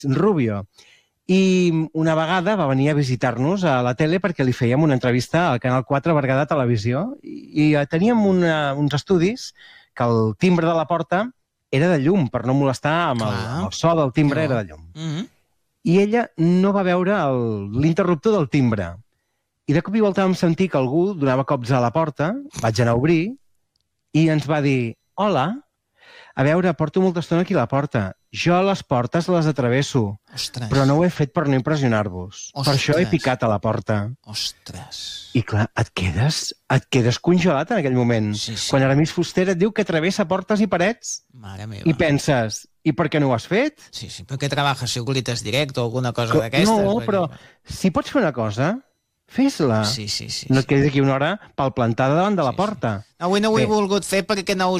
Rubio. I una vegada va venir a visitar-nos a la tele perquè li fèiem una entrevista al Canal 4 Berguedà Televisió i teníem uns estudis que el timbre de la porta era de llum, per no molestar amb el so del timbre, era de llum. I ella no va veure l'interruptor del timbre. I de cop i volta vam sentir que algú donava cops a la porta, vaig anar a obrir, i ens va dir, hola, a veure, porto molta estona aquí a la porta. Jo a les portes les atravesso, però no ho he fet per no impressionar-vos. Per això he picat a la porta. Ostres. I clar, et quedes congelat en aquell moment. Quan Aramis Fuster et diu que travessa portes i parets i penses, i per què no ho has fet? Sí, per què treballes Securitas Direct o alguna cosa d'aquestes? No, però si pots fer una cosa, fes-la. No et quedis aquí una hora palplantada davant de la porta. Avui no ho he volgut fer perquè no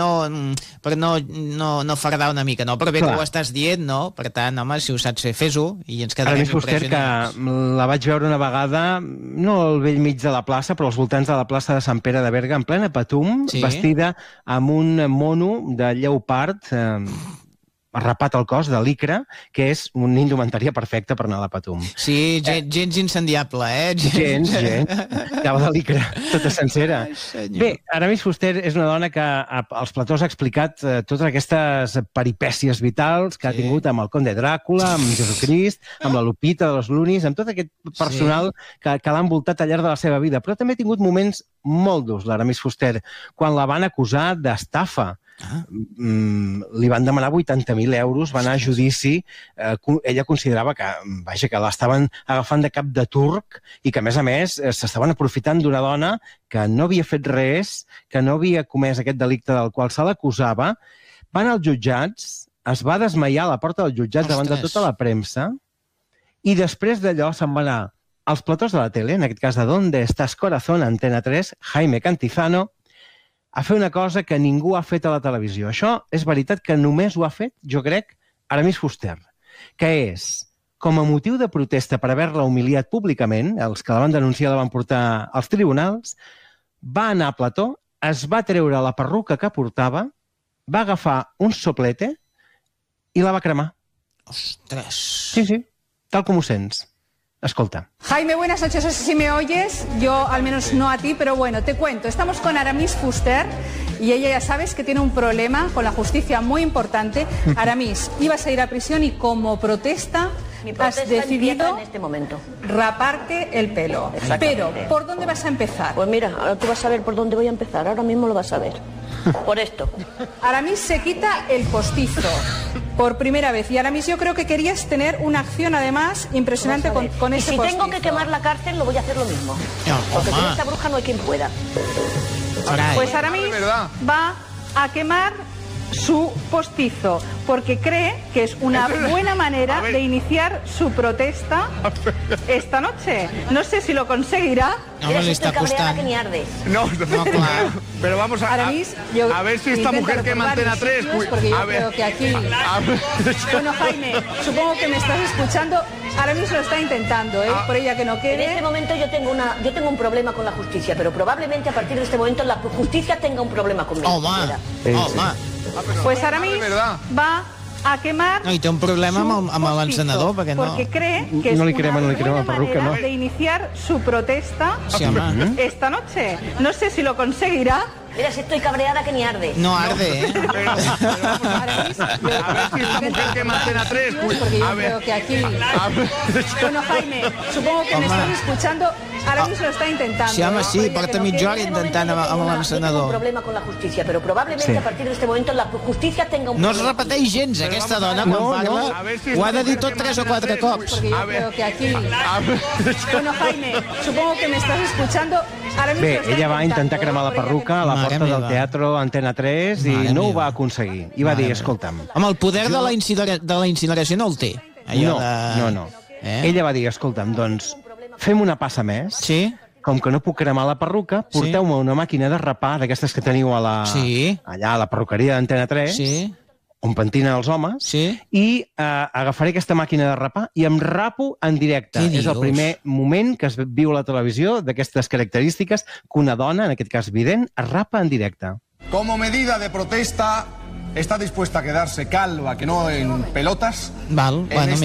fardar una mica, no? Però bé que ho estàs dient, no? Per tant, home, si ho saps fer, fes-ho i ens quedarem impressionats. Aramis Fuster, que la vaig veure una vegada, no al vell mig de la plaça, però als voltants de la plaça de Sant Pere de Berga, en plena Patum, vestida amb un mono de lleopard rapat al cos de licra, que és una indumentària perfecta per anar a la Patum. Sí, gens incendiable, Gens. Cau de licra, tota sencera. Bé, Aramis Fuster és una dona que als platós ha explicat totes aquestes peripècies vitals que ha tingut amb el Conde Dràcula, amb Jesucrist, amb la Lupita de los Lunis, amb tot aquest personal que l'ha envoltat al llarg de la seva vida. Però també ha tingut moments molt durs, l'Aramis Fuster, quan la van acusar d'estafa. Li van demanar 80.000 euros, va anar a judici. Ella considerava que l'estaven agafant de cap de turc i que, a més, s'estaven aprofitant d'una dona que no havia fet res, que no havia comès aquest delicte del qual se l'acusava. Van als jutjats, es va desmaiar a la porta dels jutjats davant de tota la premsa i després d'allò se'n va anar als platós de la tele, en aquest cas de Donde Estás Corazón, Antena 3, Jaime Cantizano, a fer una cosa que ningú ha fet a la televisió. Això és veritat que només ho ha fet, jo crec, Aramis Fuster, que és, com a motiu de protesta per haver-la humiliat públicament, els que la van denunciar la van portar als tribunals, va anar a plató, es va treure la perruca que portava, va agafar un soplete i la va cremar. Ostres! Sí, tal com ho sents. Escolta. Jaime, buenas noches. No sé si me oyes, yo al menos no a ti, pero bueno, te cuento. Estamos con Aramis Fuster y ella ya sabes que tiene un problema con la justicia muy importante. Aramis, ibas a ir a prisión y como protesta has decidido en este momento raparte el pelo. Pero, ¿por dónde vas a empezar? Pues mira, ahora tú vas a ver por dónde voy a empezar. Ahora mismo lo vas a ver. Por esto. Aramis se quita el postizo por primera vez. Y Aramis, yo creo que querías tener una acción además impresionante con ese postizo. Y si tengo que quemar la cárcel, lo voy a hacer lo mismo. Porque con esta bruja no hay quien pueda. Pues Aramis va a quemar su postizo, porque cree que es una buena manera de iniciar su protesta esta noche. No sé si lo conseguirá. No le está costando. No, claro. Pero vamos a ver si esta mujer quema Antena 3. Porque yo creo que aquí... Bueno, Jaime, supongo que me estás escuchando. Aramis lo está intentando, por ella que no quede. En este momento yo tengo un problema con la justicia, pero probablemente a partir de este momento la justicia tenga un problema conmigo. Pues Aramis va a quemar. No, y té un problema amb l'encenedor, perquè no... Porque cree que es una buena manera de iniciar su protesta esta noche. No sé si lo conseguirá. Mira, si estoy cabreada que ni arde. No arde, Pero Aramis, a ver si esta mujer quema Antena 3. Porque yo creo que aquí... Bueno, Jaime, supongo que me estás escuchando. Aramis lo está intentando. Sí, home, sí, porta mitja hora intentant amb l'encenedor. Tengo un problema con la justicia, pero probablemente a partir de este momento la justicia tenga un No problema. es repeteix gens, aquesta dona, quan parla. Ho ha de dir tot 3 o 4 cops. Porque yo creo que aquí... Bueno, Jaime, supongo que me estás escuchando. Bé, ella va intentar cremar la perruca a la porta del Teatro Antena 3 i no ho va aconseguir. I va dir, escolta'm... Home, el poder de la incineració no el té. No. Ella va dir, escolta'm, doncs, fem una passa més. Sí. Com que no puc cremar la perruca, porteu-me una màquina de rapar, d'aquestes que teniu allà a la perruqueria d'Antena 3, on pentina els homes, i agafaré aquesta màquina de rapar i em rapo en directe. És el primer moment que es viu a la televisió d'aquestes característiques, que una dona, en aquest cas vident, es rapa en directe. Como medida de protesta, está dispuesta a quedarse calva, que no en pelotas. Val, bueno,